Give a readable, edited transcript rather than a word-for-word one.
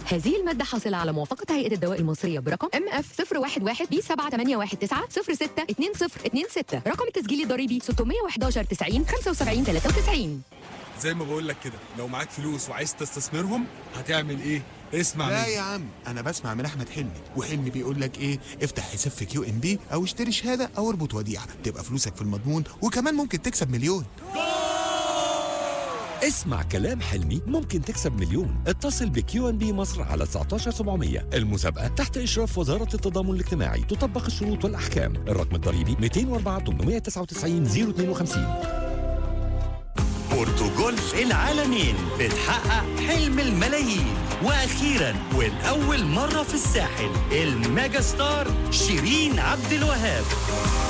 هذه المادة حاصلة على موافقة هيئة الدواء المصرية برقم MF 011B781906202026. رقم التسجيل الضريبي 611 90 75 93. زي ما بقول لك كده، لو معاك فلوس وعايز تستثمرهم هتعمل ايه؟ اسمع لا مني. يا عم، انا بسمع من احمد حلمي، وحلمي بيقول لك ايه؟ افتح حساب في QNB او اشتري شهاده او اربط وديعه، تبقى فلوسك في المضمون وكمان ممكن تكسب مليون. اسمع كلام حلمي، ممكن تكسب مليون. اتصل بQNB مصر على 19700. المسابقة تحت إشراف وزارة التضامن الاجتماعي، تطبق الشروط والأحكام. الرقم الضريبي 204 899 052. بورتوجولف العالمين بتحقق حلم الملايين، واخيرا والاول مره في الساحل الميجا ستار شيرين عبد الوهاب.